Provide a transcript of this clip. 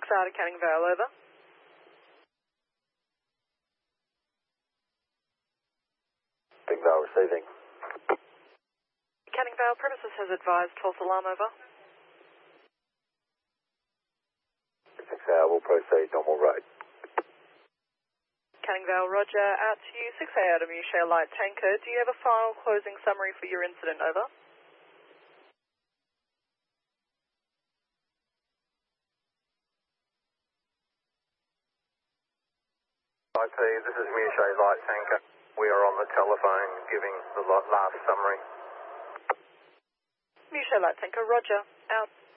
Starter Canning Vale, over. Big Vale receiving. Canning Vale premises has advised false alarm, over. 6 hour will proceed normal road. Canning Vale, roger. Out to you, 6A Adam, you share light tanker. Do you have a final closing summary for your incident, over? IP, this is Musha Light Tanker. We are on the telephone giving the last summary. Musha Light Tanker, roger. Out.